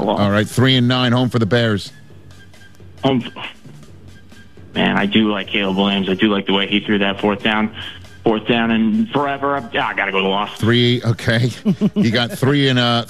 loss. All right, 3-9, home for the Bears. Man, I do like Caleb Williams. I do like the way he threw that fourth down and forever. I got to go to the loss. Okay. You got 3 and